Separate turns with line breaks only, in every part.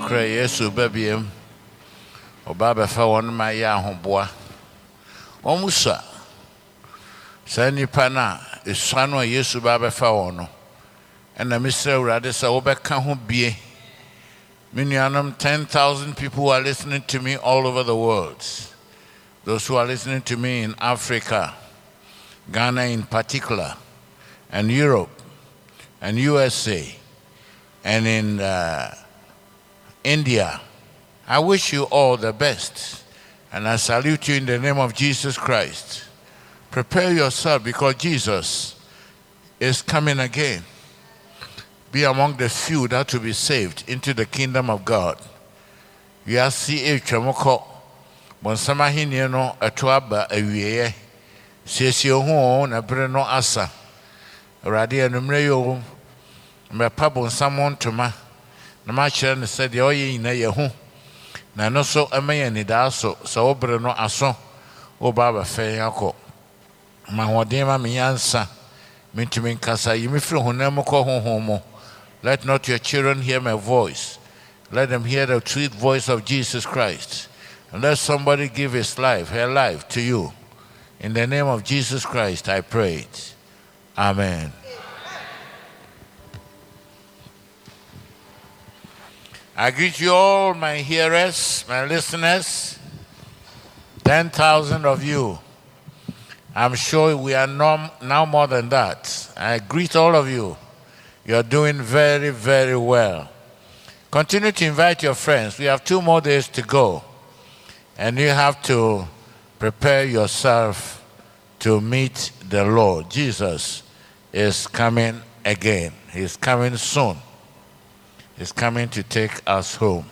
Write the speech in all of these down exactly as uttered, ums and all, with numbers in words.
Nokre Yesu babiem oba befa won ma ya ahoboa omusa sa nipa na esua no Yesu ba befa won no ena misra urade sa obeka ho bie Minyanam, ten thousand people who are listening to me all over the world. Those who are listening to me in Africa, Ghana in particular, and Europe, and U S A, and in uh, India. I wish you all the best, and I salute you in the name of Jesus Christ. Prepare yourself because Jesus is coming again. Be among the few that will be saved into the kingdom of God. You are see a chamoko. Bonsama hini no atuaba awieye. Siesie ho na breno asa. Awurade anumre yo mrepa bonsamo ntoma. Na ma kire ne se de oye ina ye ho. Na no so amaya ni da so so breno aso. O baba fe yakọ. Ma hoden ma me yansa. Mintumi nkasa yimifiri honam ko honhomo. Let not your children hear my voice. Let them hear the sweet voice of Jesus Christ. And let somebody give his life, her life to you. In the name of Jesus Christ, I pray it. Amen. I greet you all, my hearers, my listeners. ten thousand of you. I'm sure we are now more than that. I greet all of you. You're doing very, very well. Continue to invite your friends. We have two more days to go. And you have to prepare yourself to meet the Lord. Jesus is coming again. He's coming soon. He's coming to take us home.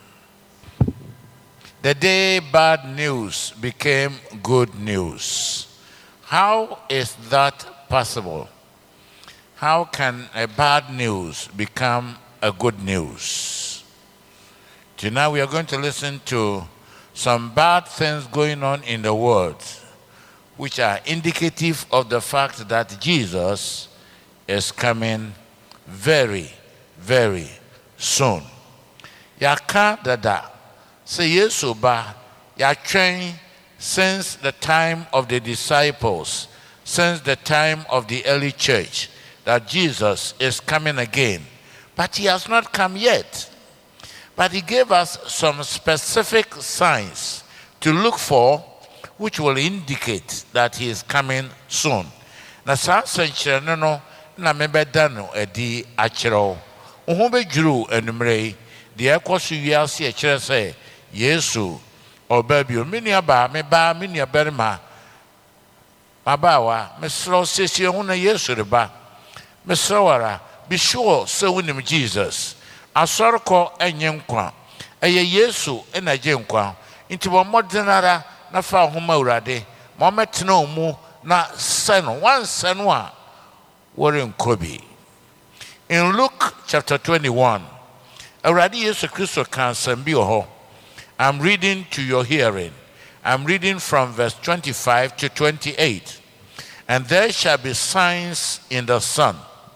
The day bad news became good news. How is that possible? How can a bad news become a good news? Tonight we are going to listen to some bad things going on in the world, which are indicative of the fact that Jesus is coming very, very soon. Yaka dada, say Yesu ba, ya train since the time of the disciples, since the time of the early church, that Jesus is coming again. But he has not come yet. But he gave us some specific signs to look for, which will indicate that he is coming soon. Na sa senchire no no na mebeda no edi achiro. Oho bedwuru enumrei de ekoso wiase e kire say Yesu obabio menia ba me ba menia berma babawa mesro sesi ho na Yesu reba. Mesrawara, be sure so winim Jesus. Asorko enye nkwa. Eye Yesu ena je nkwa. Inti bo modinara na fa homa urade. Mo metena omu na seno one seno a wore nkobi. In Luke chapter twenty-one, Urade Yesu Kristo kan sambi oho. I'm reading to your hearing. I'm reading from verse twenty-five to twenty-eight. And there shall be signs in the sun,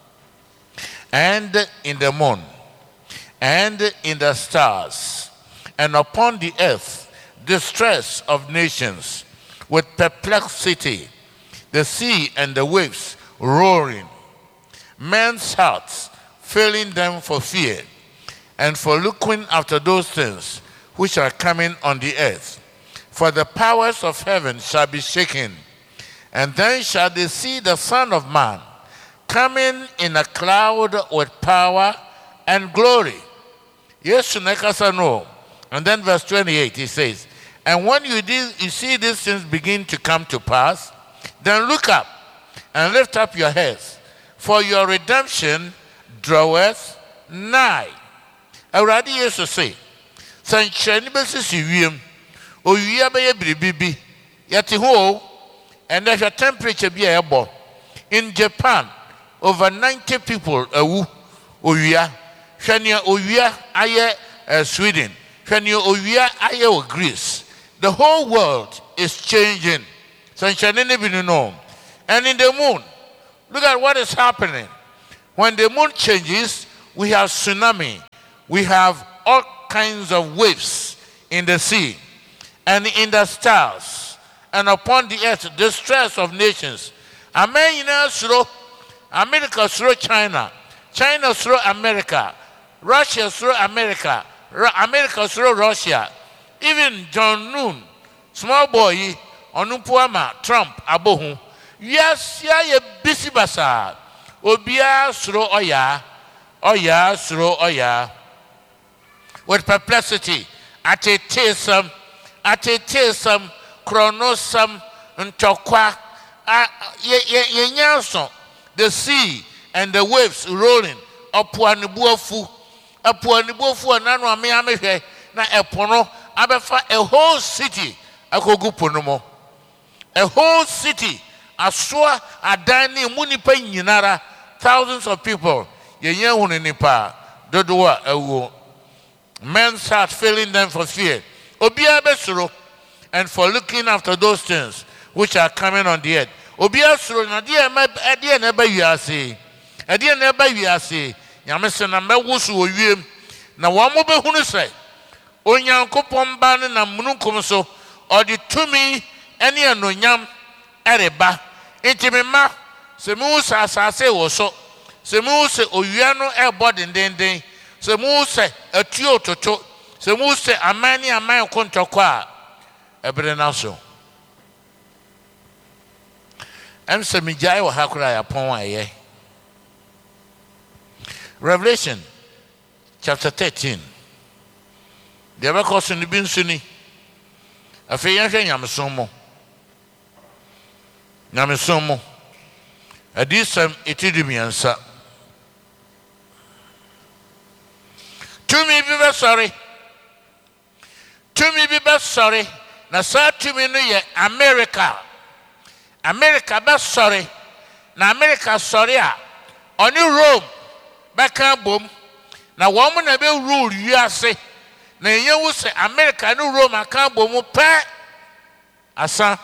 and in the moon, and in the stars, and upon the earth distress of nations, with perplexity, the sea and the waves roaring, men's hearts failing them for fear, and for looking after those things which are coming on the earth. For the powers of heaven shall be shaken, and then shall they see the Son of Man coming in a cloud with power and glory. Yes, no. And then verse twenty-eight, he says, and when you, did, you see these things begin to come to pass, then look up and lift up your heads, for your redemption draweth nigh. Already used to say, Sanchani Bessis Yum, O Yabe Bibi, Yatiho, and there's a temperature be able. In Japan, over ninety people awu Oya, Shania Oya aye Sweden, Shania Oya aye Greece. The whole world is changing. Sunshine no. And in the moon, look at what is happening. When the moon changes, we have tsunami. We have all kinds of waves in the sea and in the stars, and upon the earth distress of nations. Amen. You know, through America, through China, China through America, Russia through America, America through Russia. Even John Noon, small boy, Onumpuama, Trump, Abohu. Yes, yeah, ye busy basa. Obia through Oya, Oya through Oya. With perplexity, at a tism, at a tism, chronosum, and chokwa, ye nyanso, the sea and the waves rolling upon the buafu, upon the buafu, and nano ame na epono, abefa a whole city, akoguponomo, a whole city, aswa, adani, munipa yinara, thousands of people, ye yahun nipa, dodoa, ewo. Men's heart failing them for fear. Obia besuro, and for looking after those things which are coming on the earth. Obia suro na dia me dia na ba wiase. Dia na ba wiase. Nyame se na mewusu owiem. Na wo mo behunu se Onyankopon ba ne na mununkum so odi tumi ene anonyam ereba. Enti me ma se mu sa asase wo so. Se mu se owia no ebo dendenden. Se mu se atuo toto. Se mu se amani aman kontokwa ebre na so. Em se mi jai wa hakura ya pon aye. Revelation chapter thirteen. The ever caution the bin suni. A fayan yamsomo. Yamsomo. A disam etidimiansa. To me be sorry. To me be sorry. Na sa to me no ye America. America be sorry. Na America sorry a. Oni Rome beka bom. Na woman na be rule wiase. Na yenwu se America no Rome aka bom pe. Asa.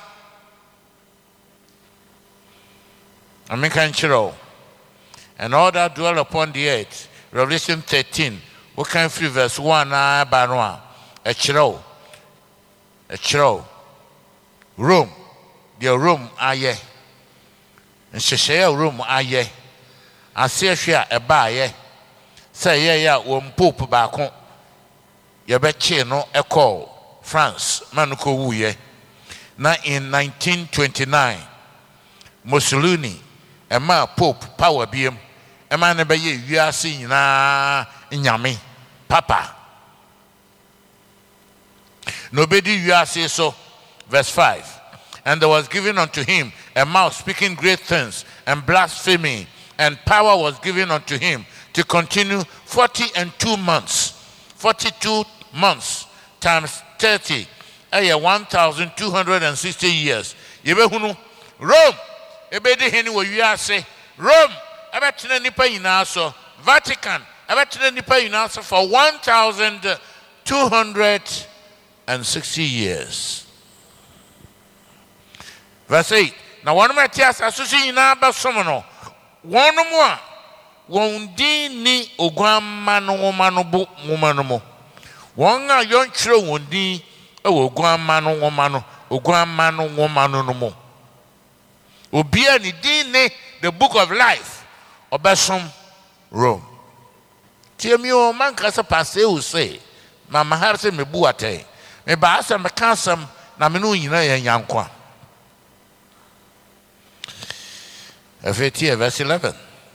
American chiro. And all that dwell upon the earth. Revelation thirteen. We can free verse one na banwa. A chiro. A chiro. Rome. The room aye. And she share room aye. I see share a baye. Say yeah yeah one poop back home. You bet no a call France manuko wuye. Now in nineteen twenty-nine, Mussolini a ma pope power beam. A man be ye are seeing na inyami papa. Nobody you are say so. Verse five. And there was given unto him a mouth speaking great things and blasphemy, and power was given unto him to continue forty and two months. Forty-two months times thirty, eh, one thousand two hundred and sixty years. Yebehunu Rome, ebedi heni wo wiase. Rome, abetena nipa yina so. Vatican, abetena nipa yina so for one thousand two hundred and sixty years. Verse eight. Now one of my tears associated in our basomono. One more. One din ni ogwamano womano bu womano. One a young children one din ogwamano womano ogwamano womano no mo. Obia ni din ne the book of life. Obesom Rome. Tiemi o man kasa passe u say. Mama harse me buate. Me ba asa me kansam na me no nyina yan yankwa. Verse eleven.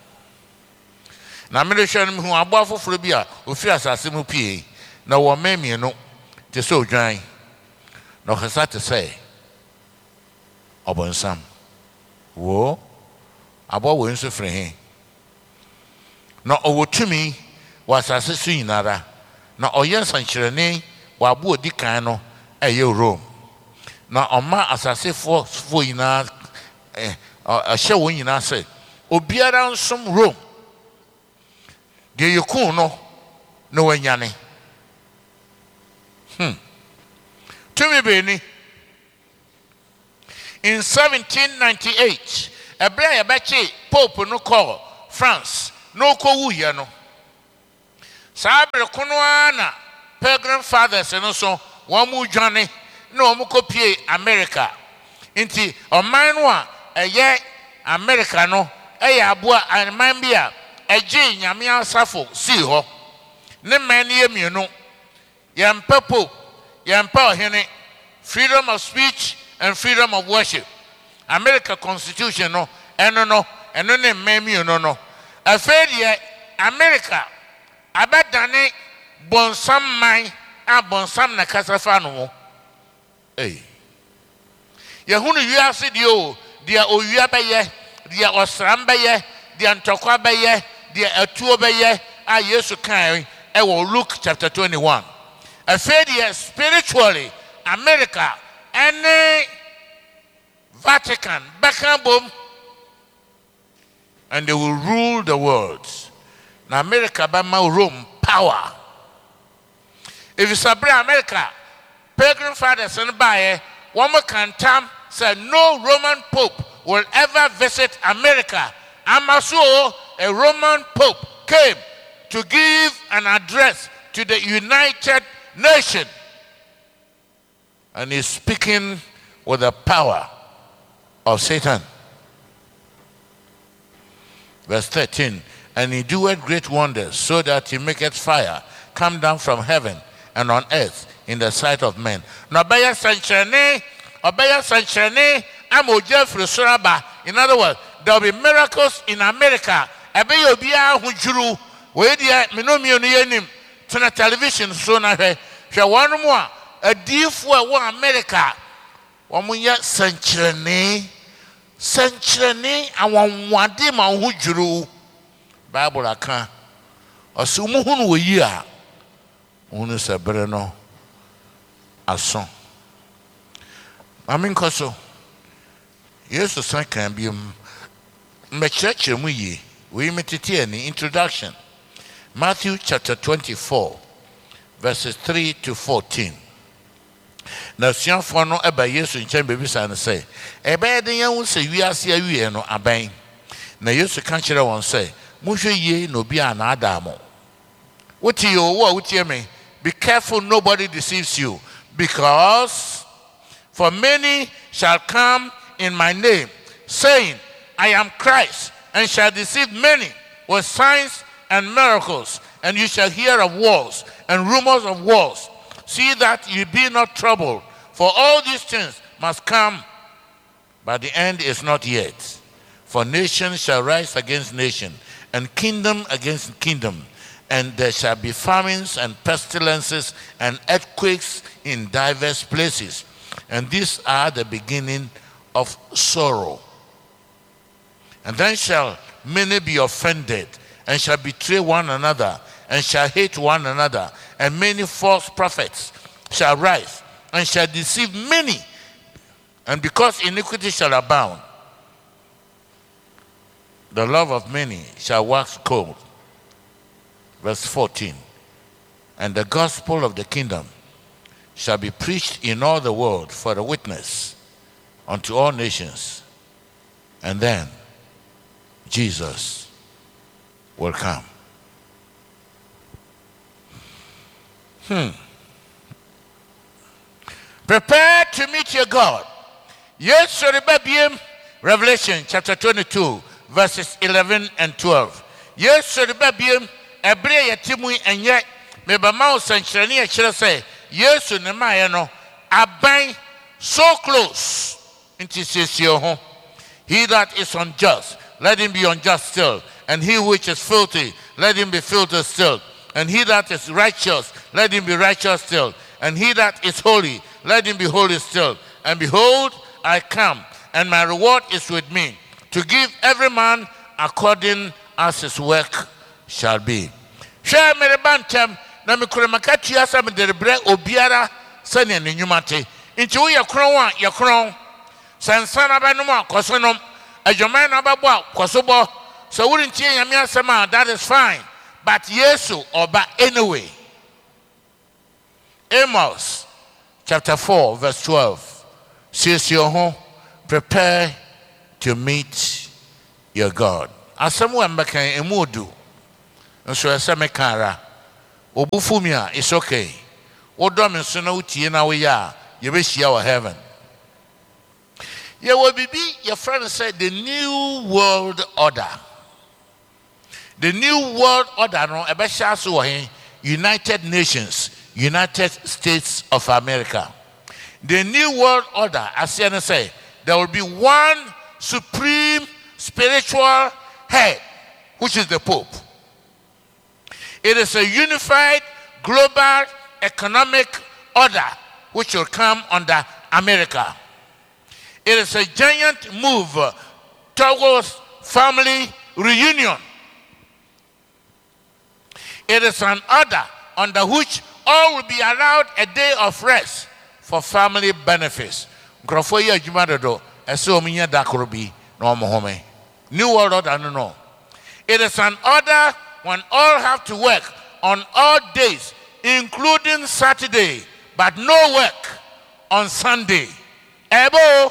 Na me de hwe hu abo afoforo bi a ofi asase mu pie na wo memie no te so dwan na khasa te say obonsam wo abo wo nso fre he na owotumi wa asase su yinara na oyensan kirene wa abo odikan no eye Rome na oma asase fo fo yina eh a share one in say, Obiara some Rome. Get you cool no, no one yanny. Hmm. To me, Benny. In seventeen ninety-eight, a brave Bachi Pope no call France, no call Yano. Sabre Kunuana, Pilgrim Fathers and also one more journey no more copy America. Inti or mine one a year America no a abua and mambia a jane yamia safo see ho. Ne many you know. Yam purple, yam power hene, freedom of speech and freedom of worship. America Constitution no, and no no, and no name me you no no. A failure America. Abadane bonsam man a bonsam na kasafa no. Hey. Yehunu wiase de o, dia owia beye, dia osram beye, dia ntokwa beye, dia atuo beye a Yesu kan e wo Luke chapter twenty-one. A failure spiritually America and Vatican Bakambum and they will rule the world. Now America by my Rome power. If you sabre America, Pilgrim Fathers and by one more can time said no Roman Pope will ever visit America. Amaso, a Roman Pope, came to give an address to the United Nations. And he's speaking with the power of Satan. Verse thirteen. And he doeth great wonders, so that he maketh fire come down from heaven and on earth in the sight of men. No beya sanchene, obeya sanchene, amoja frusuraba. In other words, there will be miracles in America. Ebeya obiya hujuru, we dia minomio ni yenim, tuna television so na he. She one more, a deep for one America. Wamunya sanchene, sanchene, and one wadima hujuru. Bible aka osumu hunu wo yi a hunu sebere no aso amin koso yesu san kan bi me church mu yi we metete ani introduction Matthew chapter twenty-four verses three to fourteen. Na siafo no eba yesu nchen bebisa ne say ebe den yan wo se wiase awie no aban na yesu kan kire won say Mushe no be an Adamo. What you what you me? Be careful nobody deceives you, because for many shall come in my name, saying, I am Christ, and shall deceive many with signs and miracles, and you shall hear of wars and rumors of wars. See that you be not troubled, for all these things must come, but the end is not yet. For nation shall rise against nation, and kingdom against kingdom, and there shall be famines and pestilences and earthquakes in diverse places. And these are the beginning of sorrow. And then shall many be offended, and shall betray one another, and shall hate one another, and many false prophets shall rise, and shall deceive many. And because iniquity shall abound, the love of many shall wax cold. Verse fourteen. And the gospel of the kingdom shall be preached in all the world for a witness unto all nations. And then Jesus will come. Hmm. Prepare to meet your God. Yes, Revelation chapter twenty-two. Verses eleven and twelve. Yes, so the baby, a bray at Timu and yet, maybe mouse and Shania shall say, yes, so Nemayano, a bang so close into your home. He that is unjust, let him be unjust still, and he which is filthy, let him be filthy still, and he that is righteous, let him be righteous still, and he that is holy, let him be holy still. And behold, I come, and my reward is with me, to give every man according as his work shall be. Share me the bantam, na me kuremakati asa me derebre obiara sani ne nyumate. Inti wo ye kron wa ye kron. Sansana ba no ma kosonom. Adwoma na ba bo kosobo. So wouldn't tie nyame asema, that is fine. But Yesu oba anyway. Amos chapter four verse twelve says your home, prepare to meet your God. Asamu ambaka emudu. Nso ese mekara. Obufumia is okay. Wo do me so na utie na wo ya, ye be hia wo heaven. Ye will be your friend said the new world order. The new world order no ebe sha so wo hen United Nations, United States of America. The new world order, as you say, there will be one supreme spiritual head, which is the Pope. It is a unified global economic order which will come under America. It is a giant move towards family reunion. It is an order under which all will be allowed a day of rest for family benefits. New world order, no, no. It is an order when all have to work on all days, including Saturday, but no work on Sunday. Ebo,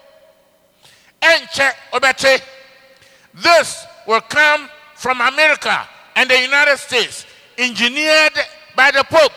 enche obete. This will come from America and the United States, engineered by the Pope.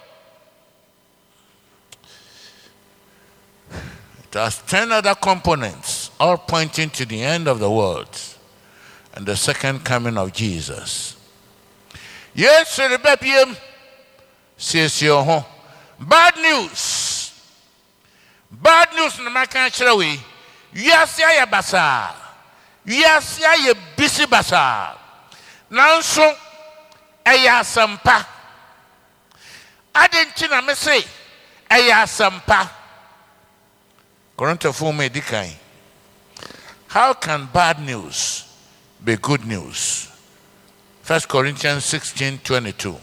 It has ten other components, all pointing to the end of the world and the second coming of Jesus. Yes, Rebellion says your bad news. Bad news in the American Chirawi. Yes, ya basa. Yes, ya busy basa. Nanso eya sampa. Adentina me say eya sampa. Korinto me dikai. How can bad news be good news? First Corinthians sixteen twenty-two.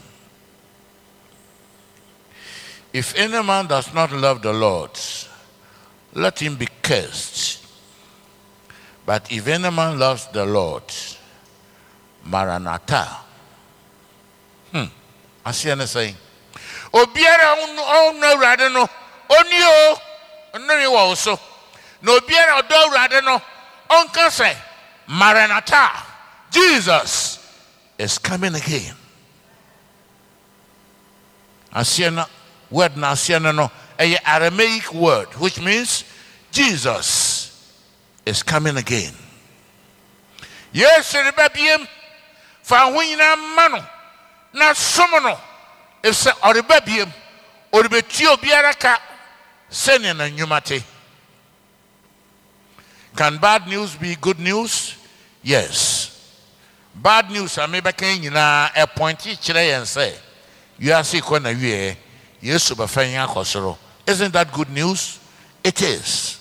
If any man does not love the Lord, let him be cursed. But if any man loves the Lord, Maranatha. Hmm. I see any saying. Obiara on no radeno. Only o. No you also. No obiara odo radeno. On can say Maranatha. Jesus is coming again. I see a word na see no a Aramaic word which means Jesus is coming again. Yes, rebabiem fa hunyina mano na somono if se orebabiem orebeti obiara ka sene na nyumate. Can bad news be good news? Yes. Bad news I may back in a pointy chile and say you are sick when you are yes super fine. Isn't that good news? It is.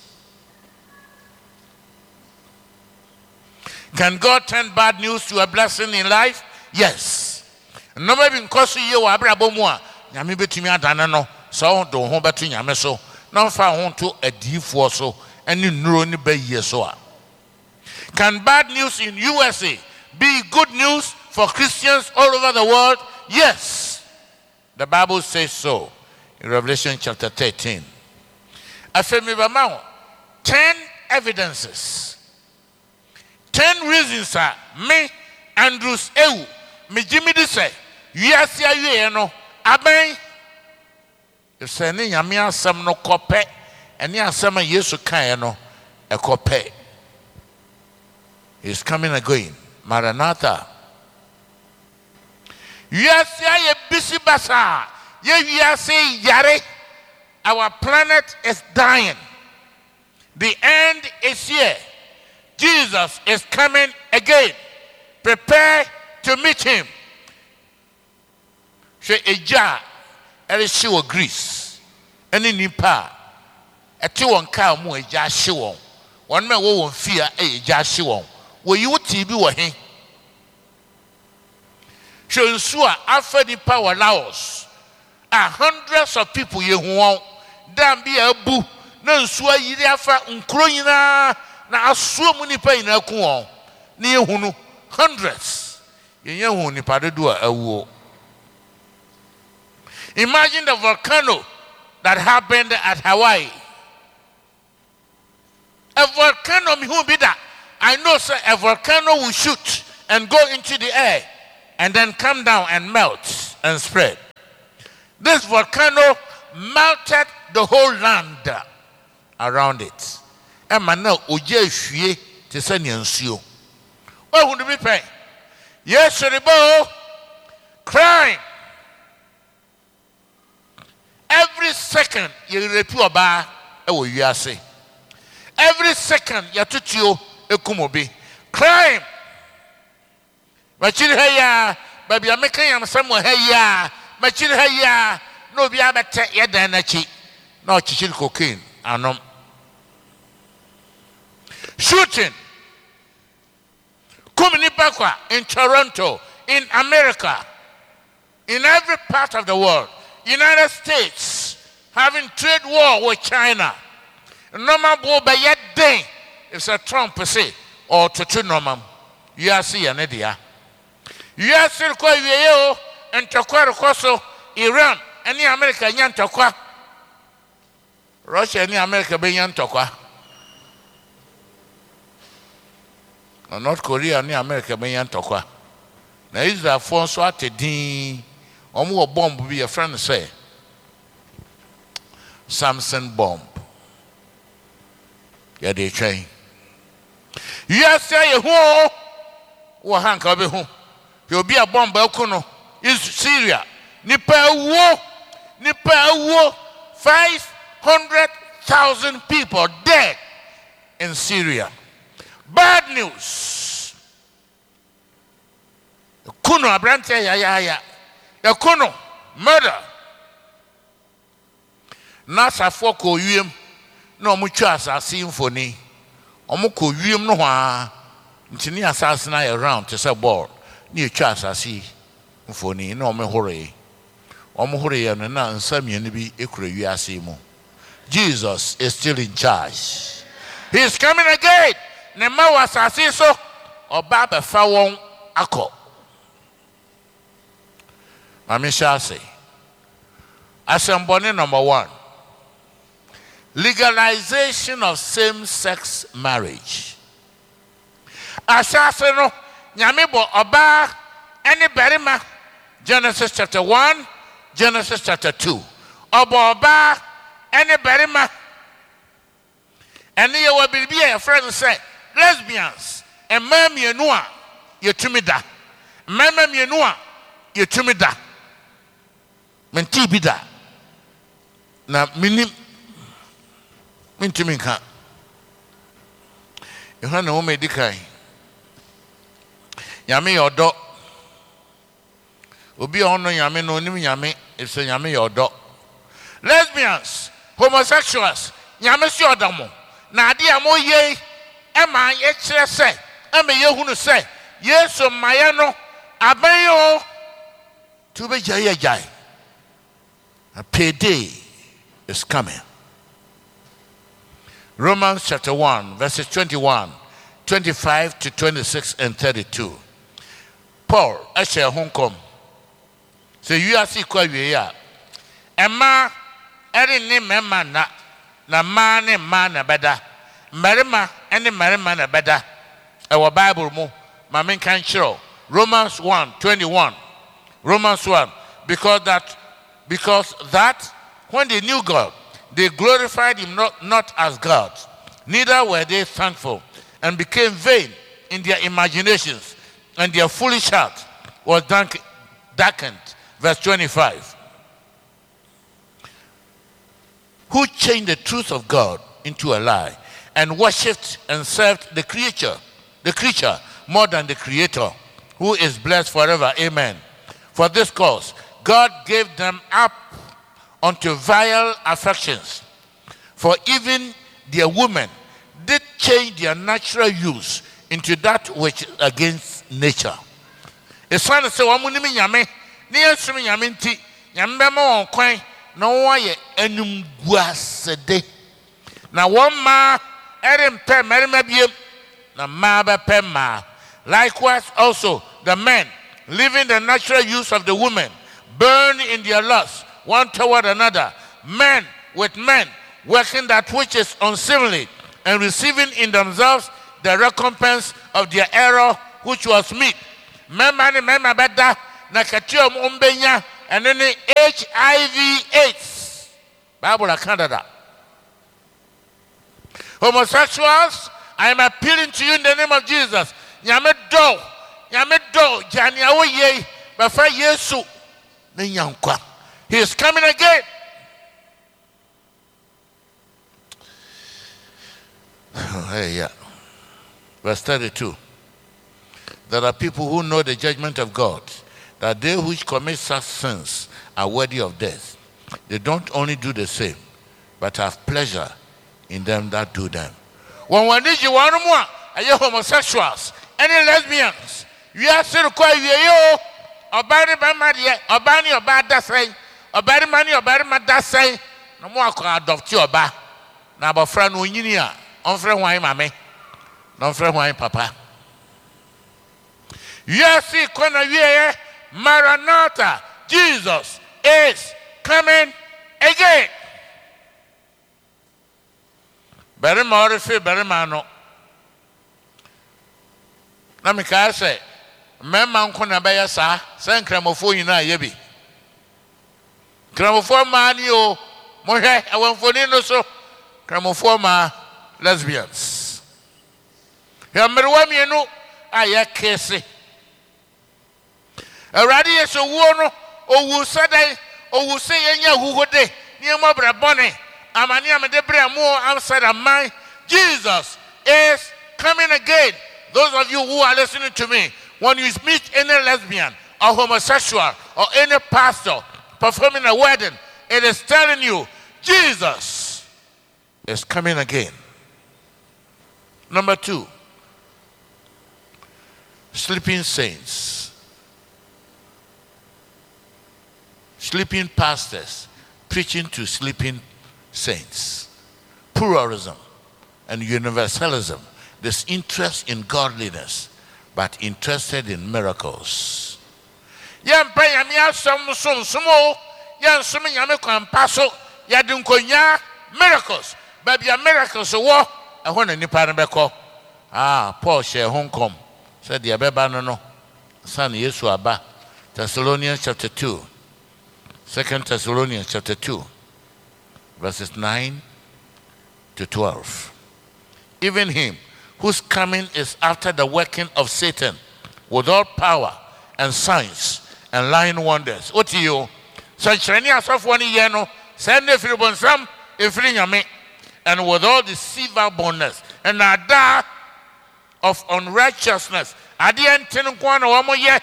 Can God turn bad news to a blessing in life? Yes. No maybe because you are abrabomwa. Yami betumi adana no. So do home between yame so. Now fa home to a deep for so and you know ni be yeso. Can bad news in U S A be good news for Christians all over the world? Yes. The Bible says so in Revelation chapter thirteen. Afemibamao, ten evidences. Ten reasons are me, Andrews Ewu, me Jimmy de say, yes, ya you know, aben. If sending Yamia some no cope, and ya some yesu kayano, a cope. He's coming again. Maranatha. Yes, ya busy basa. Ye say yare. Our planet is dying. The end is here. Jesus is coming again. Prepare to meet him. She eja erishiwo Greece. Any nipa. Eti won ka mu eja shiwo. Won me wo won fear eja shiwo. Wo yi wuti bi wo he. Shonsua after the power Laos. A hundreds of people ye hu dan bi abu na nsua yiri afa nkro nyina na asuo mu nipa nyina ku on na ye hunu hundreds ye ye hu nipa dodo a awuo. Imagine the volcano that happened at Hawaii. A volcano mi hu bi da. I know sir, a volcano will shoot and go into the air and then come down and melt and spread. This volcano melted the whole land around it. Emma now oje hwie te se ne nsuo. Oh, who be pay? Yes, Ribo, crime. Every second you repeat oba e wo wiase. Every second you tutuo ekumobi. Crime. Machiri heya, baby ameka yam somewhere heya. Machiri heya, no bi abete yedan achi. No chichiri cocaine anom. Shooting. Kuminipakwa in Toronto, in America, in every part of the world. United States having trade war with China. Normal bo by yet day. If a Trump say or to two normal. You are see an idea. You are still quite you and Tokwa Koso, Iran, any America yan Tokwa. Russia, any America be yan Tokwa. North Korea ni America be yan tokwa. Na Israel for so atedin omo bomb be a friend say Samson bomb. Ya dey train. Yes say ho wo hanka be ho. You be a bomb akuno is Syria. Nipa wo nipa wo five hundred thousand people dead in Syria. Bad news. Kuno abrante ya ya ya. Ya kuno murder. Nasa foko yiem na omutwa asase mfoni. Omukọ yiem no hwa. Ntini asase na around to say ball. Ni etwa asase mfoni na omehore. Omehore ya na nsam yene bi ekura wiase mu. Jesus is still in charge. He is coming again. Nema wasasi so oba be fa won akọ. Mami say assembly number one. Legalization of same-sex marriage. Asase no nyame bo oba any berima. Genesis chapter one, Genesis chapter two. Oba oba any berima. And you will be a friend say lesbians and mammy and noa, you to me da. Mammy and noa, you to me da. Menti bida. Na minim minti minka. You have no me dikai. Yami yodo. Ubi ono yami no nim yami. It's a yami yodo. Lesbians, homosexuals, yami si odamo. Na adi amo ye ema ye kire se ema ye hunu se Yesu maye no abayo to be jaya jai. A payday is coming. Romans chapter one verses twenty-one, twenty-five to twenty-six and thirty-two. Paul ashe honkom say you are see kwa we ya ema eri ni mema na na man and man na beda marima and marima na beda our Bible mu mamen kan chiro Romans one twenty-one. Romans one because that because that when they knew God they glorified him not, not as God, neither were they thankful, and became vain in their imaginations, and their foolish heart was darkened. Verse twenty-five. Who changed the truth of God into a lie and worshipped and served the creature, the creature more than the Creator, who is blessed forever. Amen. For this cause, God gave them up unto vile affections. For even their women did change their natural use into that which is against nature. It's trying to say, Wamunimi Yame, near Sumi Yaminti, Yambema on coin. No one enum guasede. Na one ma erim pe merimabie na ma be pe ma. Likewise also the men living the natural use of the women burn in their lust one toward another. Men with men working that which is unseemly and receiving in themselves the recompense of their error which was meet. Memani mema beda na katiom umbenya and then the H I V AIDS. Bible Canada. Homosexuals, I am appealing to you in the name of Jesus. Nyame do, nyame do, jani awo ye, bafa Yesu, ne nyankwa. He is coming again. Hey, yeah. Verse thirty-two. There are people who know the judgment of God, that they which commit such sins are worthy of death. They don't only do the same, but have pleasure in them that do them. When we need you one more, are you homosexuals, any lesbians? You are still quite you, or body by Maria, or banny or bad that say, or body money or body mad that say, no more can adopt your ba. Now, but friend, when you near, on friend, why, mammy, no friend, why, papa. You see, corner year, Maranatha, Jesus is coming again. Very more feel very mano. Namika say, Memma Kuna Baya sa, San Cramopho in a yebi. Cramopho man, you, Mohe, I want for Nino so, Cramophoma lesbians. Yamerwami, no, I ya kese. A radius of Wono, or who said I, or who say, who would they, near Mobra Bonnie. Amania Medebra more outside of mine. Jesus is coming again. Those of you who are listening to me, when you meet any lesbian or homosexual or any pastor performing a wedding, it is telling you Jesus is coming again. Number two, sleeping saints. Sleeping pastors preaching to sleeping saints. Pluralism and universalism. This interest in godliness, but interested in miracles. Yan pay me some some small, yan some yame kwampaso, yadunkonya miracles. Baby miracles war, I want a nipa beko. Ah, Paul share Hong Kong. Said the abeba no no. Son Yesu aba. Thessalonians chapter two. Second Thessalonians chapter two. Verses nine to twelve. Even him whose coming is after the working of Satan with all power and signs and lying wonders. What to you? Such any as of one year, no, send the free bon some, if me, and with all deceivableness and a da of unrighteousness. I didn't tell one or more yet.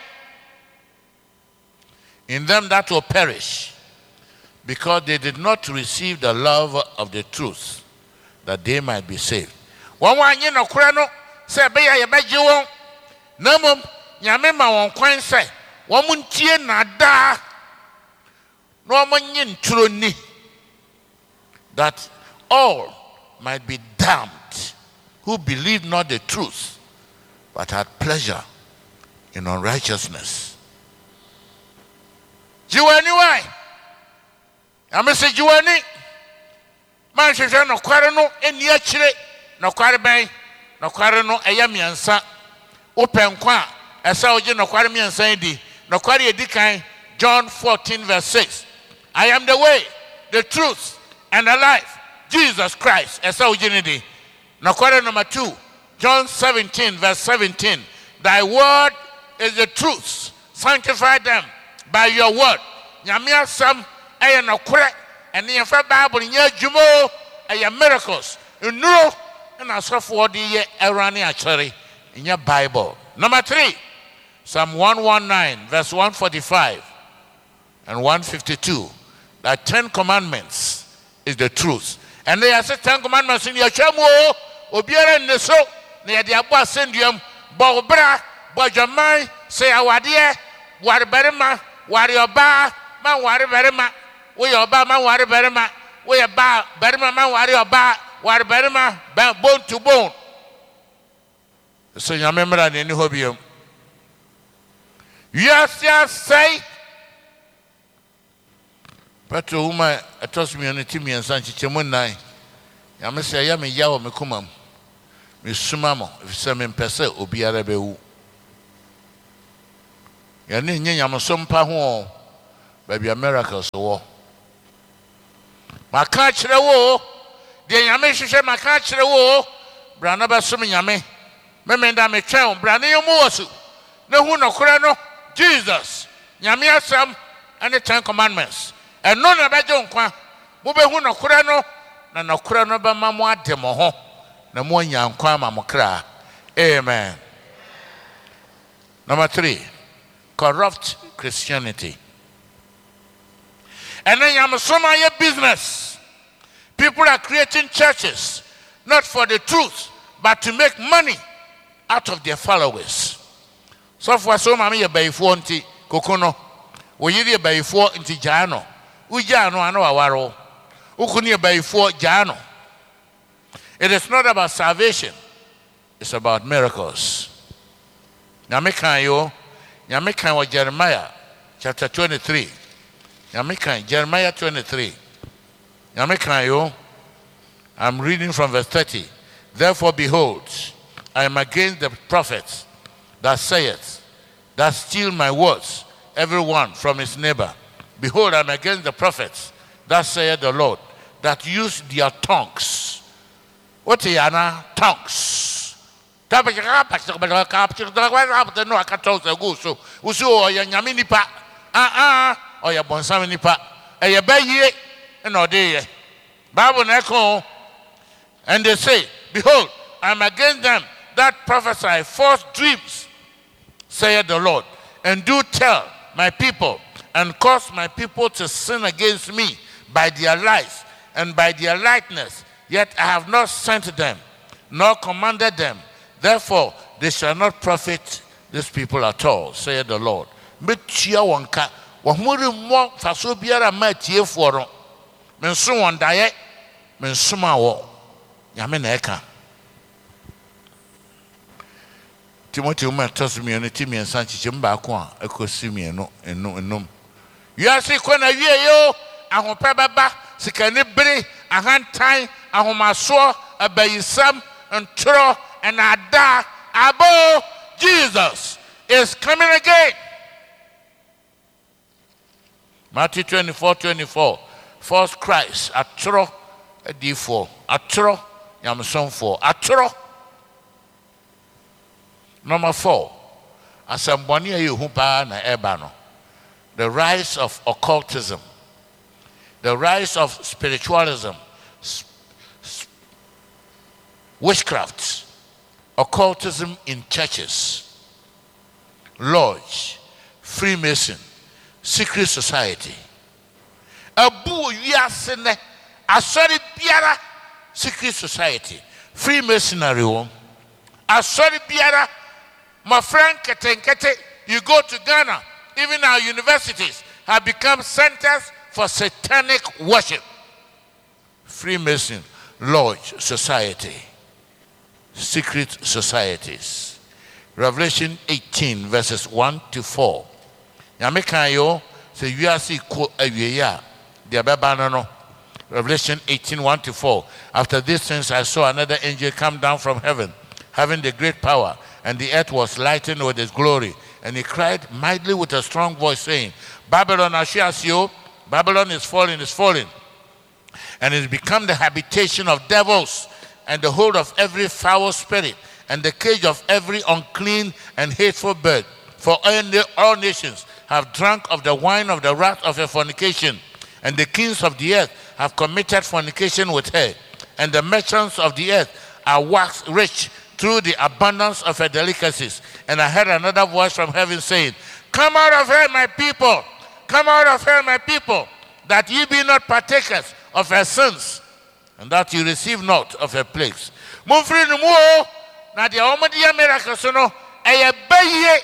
In them that will perish, because they did not receive the love of the truth, that they might be saved. One one you know, Crano, say, Bay, I bet you won't. No, mum, Yamema won't quite say, Woman Tiena da, no man yin truni, that all might be damned who believed not the truth, but had pleasure in unrighteousness. Juani why? I must say Juani. Man says no quarano and yachire, no quarabay, no quarano, a yamiansa, open qua, a soldier no quaramian sandy, no quarry decay, John fourteen, verse six. I am the way, the truth, and the life, Jesus Christ, a soldier. No quarter number two, John seventeen, verse seventeen. Thy word is the truth, sanctify them by your word. Nyamia sam aye no kore and the Bible in your jumo aye miracles. You know and asofo de ye erane actually in your Bible. Number three, Psalm one nineteen verse one forty-five and one fifty-two. That Ten Commandments is the truth. And they are said Ten Commandments in your chamo obiara neso na de abo asenduam bo bra bo dwamai say awade ware berema ware oba man ware berema we oba man ware berema we ba berema man ware oba ware berema bone to bone. So you remember that in the hobby. Yes, yes, say. But to whom I trust me on the Timmy and Sanchi Chemunai. I must say, I am a yaw me kumam. Miss Sumamo, if some in Pessa or be a rebel. Yanin Yamasum Paho. baby miracles wo maka kire wo de nyame hwehwe maka kire wo bra na besom nyame memenda me twɛn bra ne yomu wosu ne hu nokora no Jesus nyame asam and Ten Commandments and no na bejo nkwa mo be hu nokora no na nokora no be ma mo ade mo ho na mo nya nkwa ma mo kra. Amen. Number three, corrupt Christianity. And then you have some business. People are creating churches not for the truth but to make money out of their followers. So for some mami ye bayi fo nti kokono wo yiri ye bayi fo nti jaano u jaano ano awaro ukuni ye bayi fo jaano. It is not about salvation, it's about miracles. Nyame kan yo nyame kan wa Jeremiah chapter twenty-three. Nyame kan Jeremiah twenty-three. Nyame kan yo, I'm reading from verse thirty. Therefore behold, I am against the prophets that saith, that steal my words, every one from his neighbor. Behold, I am against the prophets that saith the Lord, that use their tongues. What is yana tongues? No, I can't talk to go so. Usu or ya nyaminipa. Ah ah or ya bonsaminipa. A ya baye and or day. Bible echo. And they say, behold, I am against them that prophesy false dreams, saith the Lord, and do tell my people, and cause my people to sin against me by their lies and by their lightness. Yet I have not sent them, nor commanded them. Therefore, they shall not profit these people at all, saith the Lord. Metia wanka, wahumuri mo faso biara ma tie foro. Menso wandaye, mensuma wo. Nyame na eka. Timothy uma tosumi ono timi ensan chiche mba ko a ekosi mi eno eno enum. Wiase ko na wie yo, ahopa baba, sikane bere, ahantan, ahomaso, abayisam, ntro, and ada abo. Jesus is coming again. Matthew twenty-four twenty-four. False Christ, atro, adifo, atro, yamsonfo, atro. Number four, asambwani yuhupa na ebano. The rise of occultism, the rise of spiritualism, sp sp witchcraft, occultism in churches, lodge, Freemason, secret society. Abu yasene asori biara secret society, Freemasonry one. Asori biara, my friend Ketenkete, you go to Ghana, even our universities have become centers for satanic worship. Freemason, lodge, society, secret societies. Revelation eighteen verses one to four. Yamekayo say you are see ko awiya the ababano. Revelation eighteen one to four. After these things I saw another angel come down from heaven, having the great power, and the earth was lightened with his glory. And he cried mightily with a strong voice, saying, Babylon Ashiasio, Babylon is fallen, is fallen, and is become the habitation of devils, and the hold of every foul spirit, and the cage of every unclean and hateful bird. For all nations have drunk of the wine of the wrath of her fornication, and the kings of the earth have committed fornication with her, and the merchants of the earth are waxed rich through the abundance of her delicacies. And I heard another voice from heaven saying, Come out of her, my people, come out of her, my people, that ye be not partakers of her sins, and that you receive not of her plagues. Mumfri numu na dia omodi ya miracles no eye baye.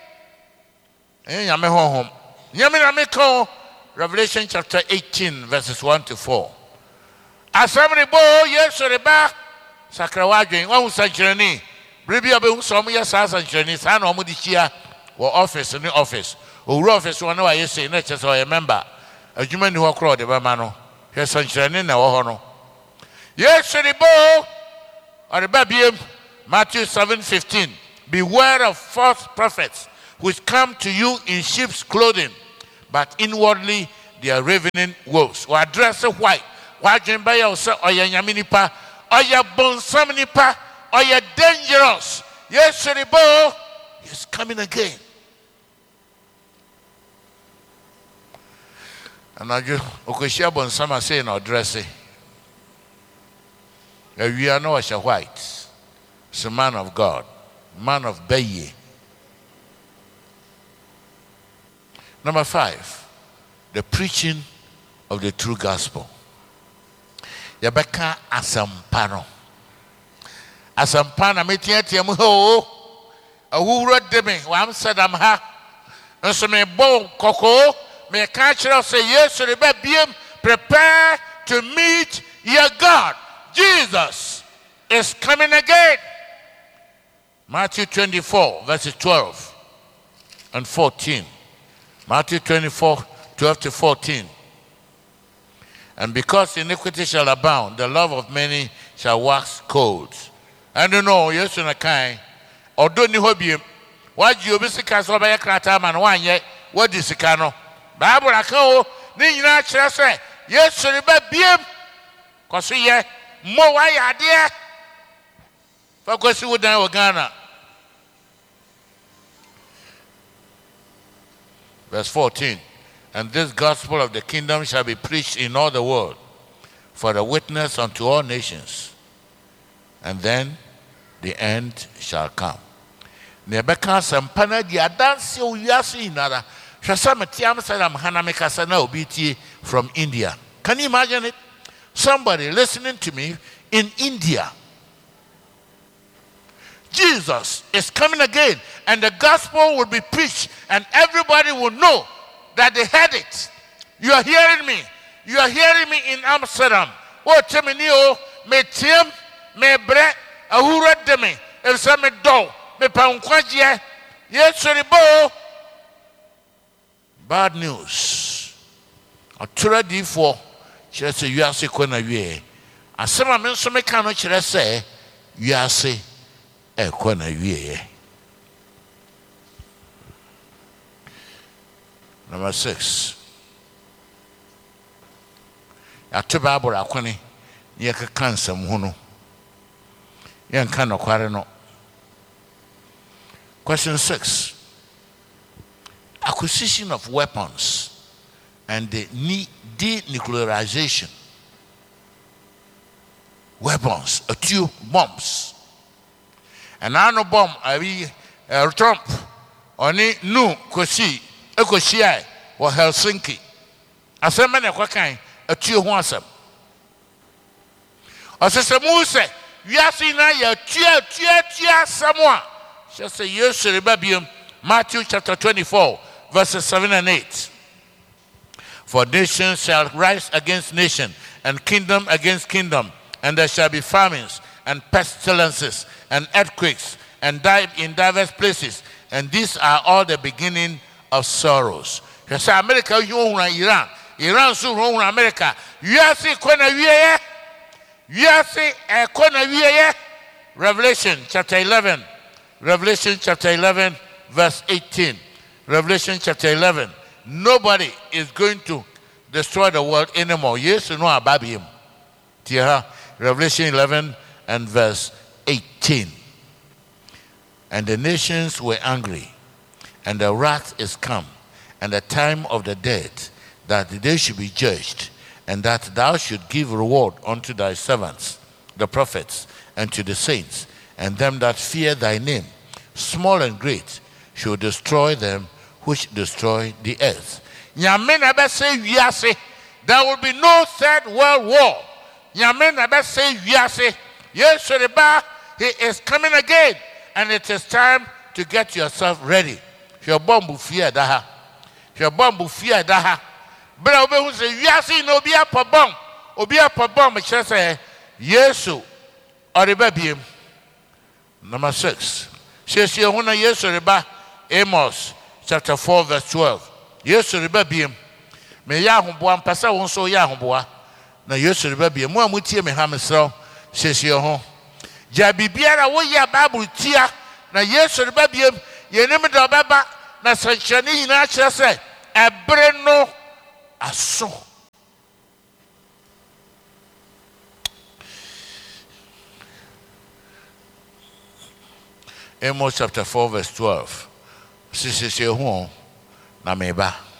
Eh nyame honhom. Nyame na me ko Revelation chapter eighteen verses one to four. Asamre bo Yesu reba sakrawadwen wa husanchirani. Bribi obe husom ya sa sanchirani sa na omodi chia wo office ni office. Owura office wona wa yesi na chese o member. Adwuma ni ho kro de ba ma no. Hwe sanchirani na wo ho no. Yesu rebo Arababiem, Matthew seven fifteen. Beware of false prophets which come to you in sheep's clothing, but inwardly they are ravening wolves. Or dress white. Why dream by yourself or your yaminipa or your bonsam nipa or you're dangerous. Yes, Sheribo is coming again. And I just Okoshia bonsama saying or dressing. We are no a white. It's a man of God, man of Beye. Number five, the preaching of the true gospel. Yabeka asampano. Asampana metia tiamu ho. A who wrote them, one said I'm ha. And so me bon coco, me catch us say yes to the baby, prepare to meet your God. Jesus is coming again. Matthew twenty-four, verses twelve and fourteen. Matthew twenty-four, twelve to fourteen. And because iniquity shall abound, the love of many shall wax cold. And you know, yes, in a kind, or don't you hope you, what you be sick as over a crata man one yet, what is the cano? Bible, I go, Nina say, yes, sir, but be him. Because we are more why idea. Focus you down Ghana. Verse fourteen. And this gospel of the kingdom shall be preached in all the world for a witness unto all nations. And then the end shall come. Nebeka sampana di adansi uyasi inara. Shasama tiam salam hanameka sana obiti from India. Can you imagine it? Somebody listening to me in India. Jesus is coming again, and the gospel will be preached, and everybody will know that they heard it. You are hearing me. You are hearing me in Amsterdam. Oh, tell me, Neo, me Tim, me Bre, a who read me, and some me do, me Paunquadia, yes, Seribo. Bad news. A tragedy for just a Yasi Quena. And some of them so me cannot say, Yasi. E kwana wiye. Number six. Atu Bible akwani ye ka kansa mu no. Ye nka no kware no. Question six. Acquisition of weapons and the denuclearization. Weapons, a two bombs. And I know bomb, I be Trump, only new Koshi, Ekoshia, or Helsinki. I said, man, a kind, a two wansome. I said, Muse, you are seeing now your tear, tear, tear, someone. Just a year, Seribabium, Matthew chapter twenty-four, verses seven and eight. For nation shall rise against nation, and kingdom against kingdom, and there shall be famines and pestilences and earthquakes and die in diverse places, and these are all the beginning of sorrows. You say America, you own Iran, Iran so own America. You are see kona wiye, you are see a kona wiye. Revelation chapter eleven, Revelation chapter eleven, verse eighteen. Revelation chapter eleven. Nobody is going to destroy the world anymore. Yes, you know about him. Revelation eleven and verse eighteen. And the nations were angry, and the wrath is come, and the time of the dead, that they should be judged, and that thou should give reward unto thy servants, the prophets, and to the saints, and them that fear thy name, small and great, should destroy them which destroy the earth. Nyame na be say wiase, there will be no third world war. Nyame na be say wiase, yes, Sheriba, he is coming again, and it is time to get yourself ready. Your bomb fear daha. Your bomb fear daha. But obe who say wiase no be a per bomb, obi a per bomb. It says Yesu or the baby. Number six. Says you wanna yes, Sheriba, Amos chapter four verse twelve. Yesu the baby. Me ya humboa mpasa won so ya humboa. Na Yesu the baby. Mo amutie me ha mesro. Says you ho. Ja bibiara wo ya Bible tia na Yesu the baby. Ye nim do baba na sanchani hina kire se ɛbere no aso. Amos chapter four verse twelve. Sisi se hu na meba.